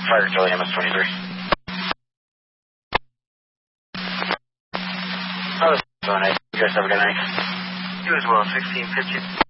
Fire Charlie MS-23. Oh, this is 1-8. You guys have a good night. You as well, 1650.